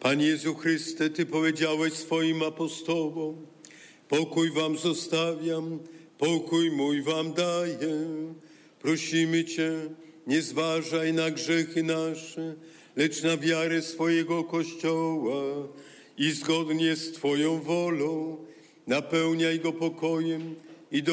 Panie Jezu Chryste, Ty powiedziałeś swoim apostołom: pokój wam zostawiam, pokój mój wam daję. Prosimy Cię, nie zważaj na grzechy nasze, lecz na wiarę swojego Kościoła i zgodnie z Twoją wolą napełniaj go pokojem